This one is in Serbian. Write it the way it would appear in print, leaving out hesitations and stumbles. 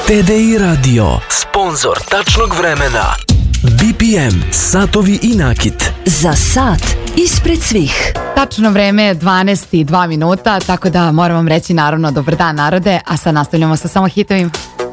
TDI Radio, sponzor tačnog vremena. BPM, satovi i nakit. Za sat ispred svih. Tačno vreme je 12:02, tako da moram vam reći naravno dobar dan narode, a sad nastavljamo sa samo hitovima.